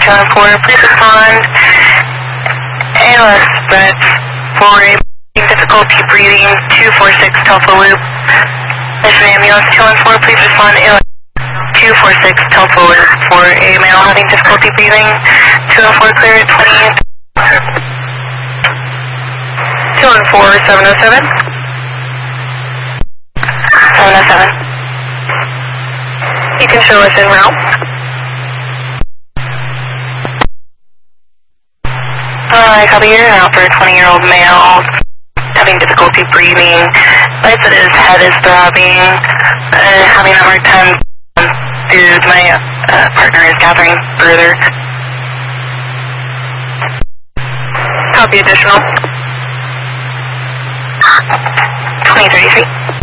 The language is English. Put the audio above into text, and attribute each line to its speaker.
Speaker 1: 214, please respond. ALS breath for a difficulty breathing, 246 Telfa Loop. Mission ambulance 214, please respond. ALS 246 Telfa Loop for a male having difficulty breathing, 214 clear at 20. 214 707. 707. You can show us en route. I copy you're out for a 20-year-old male having difficulty breathing. Lights that his head is throbbing, having a hard time. Dude, my partner is gathering further. Copy additional. 2033.